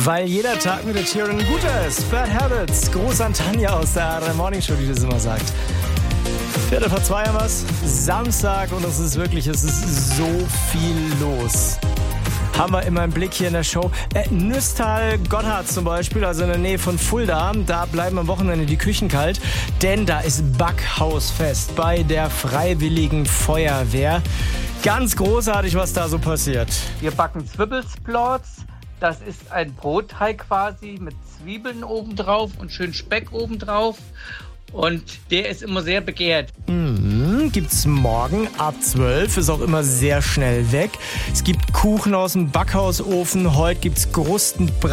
Weil jeder Tag mit der Tieren ein guter ist. Bad Habits. Gruß an Tanja aus der Morning Show, die das immer sagt. 2:15 haben wir's. Samstag und es ist so viel los. Haben wir immer im Blick hier in der Show. Nüstal, Gotthard zum Beispiel, also in der Nähe von Fulda. Da bleiben am Wochenende die Küchen kalt, denn da ist Backhausfest bei der Freiwilligen Feuerwehr. Ganz großartig, was da so passiert. Wir backen Zwiebelsplots. Das ist ein Brotteig quasi mit Zwiebeln obendrauf und schön Speck obendrauf. Und der ist immer sehr begehrt. Gibt's morgen ab 12, ist auch immer sehr schnell weg. Es gibt Kuchen aus dem Backhausofen. Heute gibt's Krustenbrei.